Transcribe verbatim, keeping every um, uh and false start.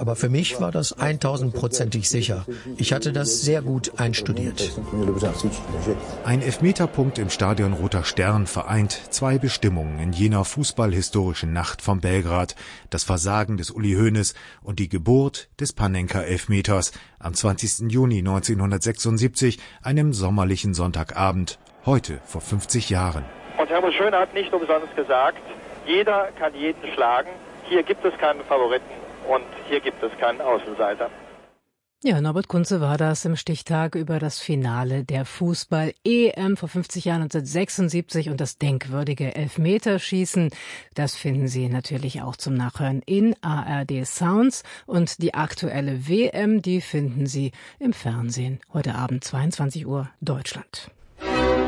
aber für mich war das eintausendprozentig sicher. Ich hatte das sehr gut einstudiert. Ein Elfmeterpunkt im Stadion Roter Stern vereint zwei Bestimmungen in jener fußballhistorischen Nacht von Belgrad: das Versagen des Uli Hoeneß und die Geburt des Panenka-Elfmeters am zwanzigsten Juni neunzehnhundertsechsundsiebzig, einem sommerlichen Sonntagabend, heute vor fünfzig Jahren. Und Helmut Schön hat nicht umsonst gesagt, jeder kann jeden schlagen. Hier gibt es keinen Favoriten und hier gibt es keinen Außenseiter. Ja, Norbert Kunze war das im Stichtag über das Finale der Fußball-E M vor fünfzig Jahren neunzehnhundertsechsundsiebzig und das denkwürdige Elfmeterschießen. Das finden Sie natürlich auch zum Nachhören in A R D Sounds. Und die aktuelle W M, die finden Sie im Fernsehen heute Abend zweiundzwanzig Uhr Deutschland.